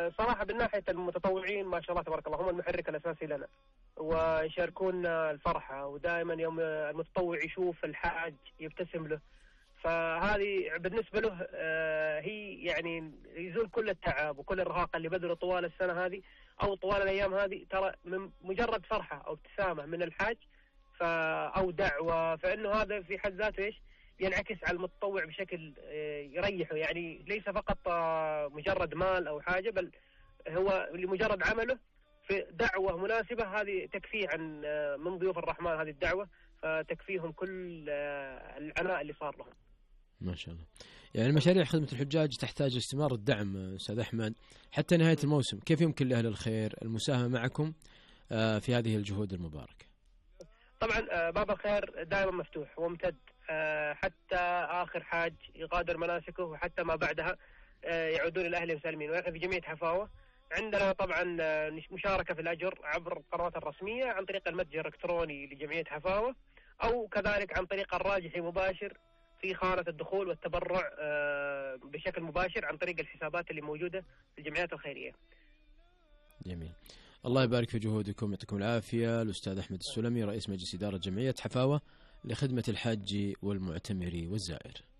صراحة من ناحية المتطوعين ما شاء الله تبارك الله هم المحرك الأساسي لنا، ويشاركونا الفرحة، ودائما يوم المتطوع يشوف الحاج يبتسم له، فهذه بالنسبة له هي يعني يزول كل التعب وكل الإرهاق اللي بذله طوال السنة هذه أو طوال الأيام هذه، ترى من مجرد فرحة أو ابتسامة من الحاج أو دعوة، فإنه هذا في حد ذاته إيش ينعكس على المتطوع بشكل يريحه، يعني ليس فقط مجرد مال أو حاجة، بل هو لمجرد عمله في دعوة مناسبة هذه تكفيه عن من ضيوف الرحمن هذه الدعوة، فتكفيهم كل العناء اللي صار لهم. ما شاء الله. يعني مشاريع خدمة الحجاج تحتاج استمرار الدعم أستاذ أحمد حتى نهاية الموسم، كيف يمكن لأهل الخير المساهمة معكم في هذه الجهود المباركة؟ طبعا باب الخير دائما مفتوح وممتد حتى آخر حاج يغادر مناسكه، وحتى ما بعدها يعودون إلى أهلهم سالمين. ونحن في جمعية حفاوة عندنا طبعا مشاركة في الأجر عبر القنوات الرسمية عن طريق المتجر الإلكتروني لجمعية حفاوة، أو كذلك عن طريق الراجحي مباشر في خانة الدخول والتبرع بشكل مباشر عن طريق الحسابات اللي موجودة في الجمعيات الخيرية. جميل، الله يبارك في جهودكم، يعطيكم العافية. الأستاذ أحمد السلمي رئيس مجلس إدارة جمعية حفاوة لخدمة الحاج والمعتمر والزائر.